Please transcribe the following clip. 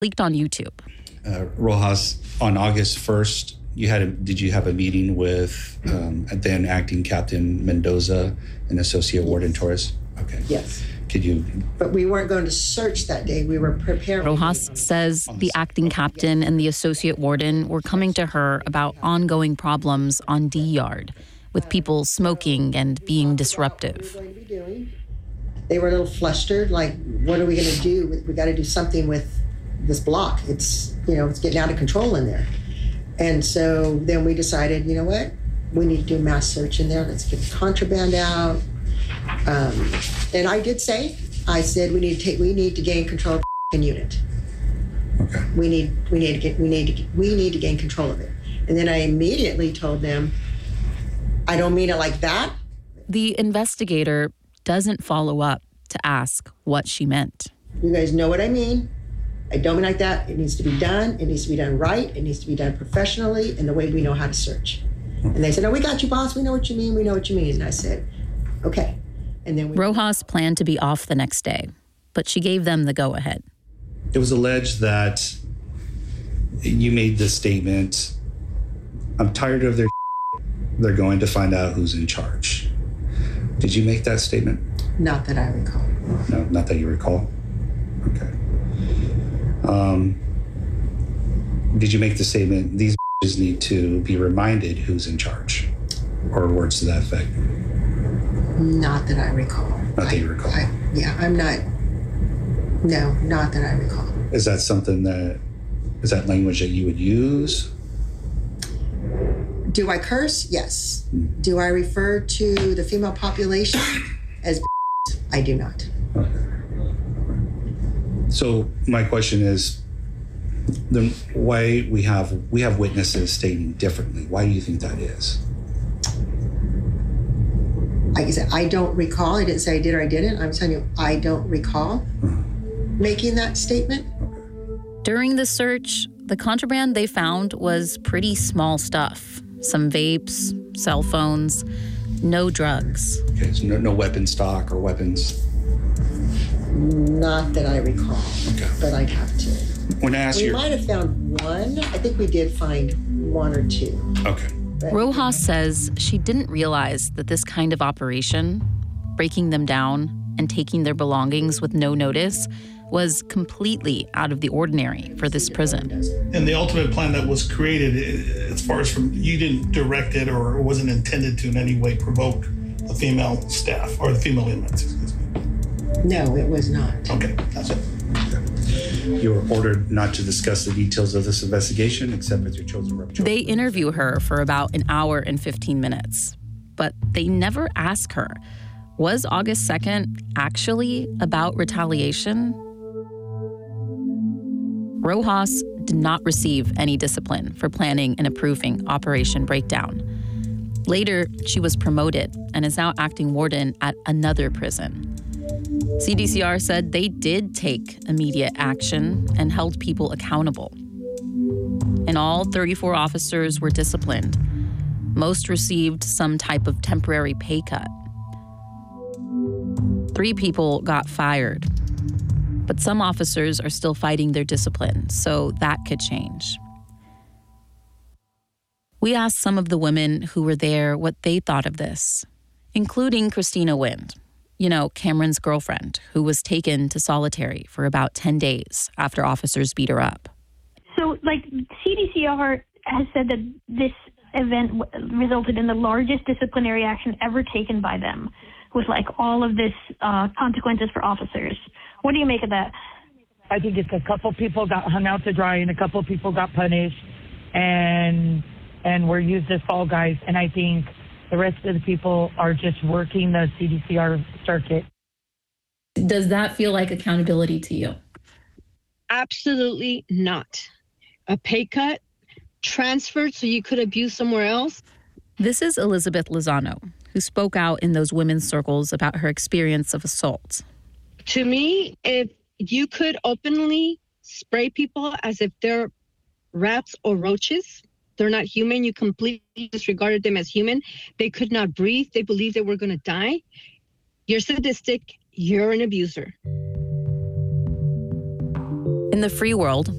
leaked on YouTube. Rojas, on August 1st, did you have a meeting with then acting Captain Mendoza and Associate Warden Torres? Okay. Yes. But we weren't going to search that day. We were preparing. Rojas says the acting captain and the associate warden were coming to her about ongoing problems on D Yard, with people smoking and being disruptive. They were a little flustered, like, what are we going to do? We got to do something with this block. It's getting out of control in there. And so then we decided, you know what? We need to do a mass search in there. Let's get the contraband out. And I said we need to gain control of the unit. Okay. We need to gain control of it. And then I immediately told them, I don't mean it like that. The investigator doesn't follow up to ask what she meant. You guys know what I mean. I don't mean like that. It needs to be done. It needs to be done right. It needs to be done professionally in the way we know how to search. And they said, "Oh, we got you, boss. We know what you mean. We know what you mean." And I said, "Okay." And then Rojas planned to be off the next day, but she gave them the go-ahead. It was alleged that you made this statement, "I'm tired of their They're going to find out who's in charge." Did you make that statement? Not that I recall. No, not that you recall? Okay. Did you make the statement, "These need to be reminded who's in charge," or words to that effect? Not that I recall. Not that you recall? Not that I recall. Is that language that you would use? Do I curse? Yes. Do I refer to the female population as I do not. Okay. So my question is, then why we have witnesses stating differently? Why do you think that is? Like I said, I don't recall. I didn't say I did or I didn't. I'm telling you, I don't recall making that statement. During the search, the contraband they found was pretty small stuff. Some vapes, cell phones, no drugs. Okay, so no weapon stock or weapons? Not that I recall, but I'd have to. When I asked we might have found one. I think we did find one or two. Okay. Rojas says she didn't realize that this kind of operation, breaking them down and taking their belongings with no notice, was completely out of the ordinary for this prison. And the ultimate plan that was created, as far as from, you didn't direct it or wasn't intended to in any way provoke the female staff or the female inmates, excuse me. No, it was not. Okay, that's it. You were ordered not to discuss the details of this investigation except with your chosen representative. They interview her for about an hour and 15 minutes, but they never ask her, was August 2nd actually about retaliation? Rojas did not receive any discipline for planning and approving Operation Breakdown. Later, she was promoted and is now acting warden at another prison. CDCR said they did take immediate action and held people accountable. In all, 34 officers were disciplined. Most received some type of temporary pay cut. 3 people got fired. But some officers are still fighting their discipline, so that could change. We asked some of the women who were there what they thought of this, including Christina Wind, Cameron's girlfriend, who was taken to solitary for about 10 days after officers beat her up. So, CDCR has said that this event resulted in the largest disciplinary action ever taken by them, with all of this consequences for officers. What do you make of that? I think it's a couple people got hung out to dry and a couple people got punished and were used as fall guys. And I think the rest of the people are just working the CDCR circuit. Does that feel like accountability to you? Absolutely not. A pay cut, transferred so you could abuse somewhere else. This is Elizabeth Lozano, who spoke out in those women's circles about her experience of assault. To me, if you could openly spray people as if they're rats or roaches, they're not human, you completely disregarded them as human, they could not breathe, they believed they were going to die, you're sadistic, you're an abuser. In the free world,